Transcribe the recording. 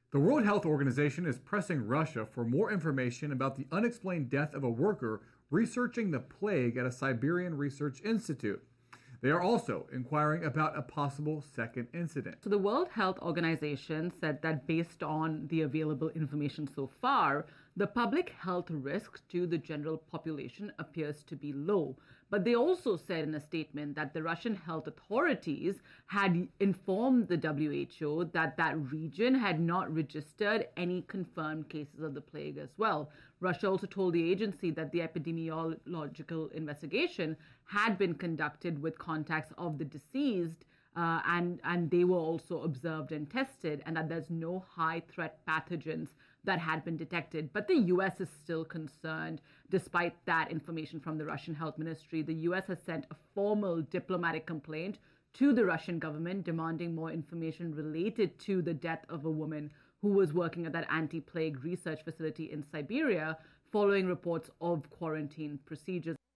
The World Health Organization is pressing Russia for more information about the unexplained death of a worker researching the plague at a Siberian research institute. They are also inquiring about a possible second incident. So the World Health Organization said that based on the available information so far, the public health risk to the general population appears to be low. But they also said in a statement that the Russian health authorities had informed the WHO that that region had not registered any confirmed cases of the plague as well. Russia also told the agency that the epidemiological investigation had been conducted with contacts of the deceased, and they were also observed and tested, and that there's no high threat pathogens that had been detected. But the US is still concerned. Despite that information from the Russian health ministry, the US has sent a formal diplomatic complaint to the Russian government demanding more information related to the death of a woman who was working at that anti-plague research facility in Siberia following reports of quarantine procedures.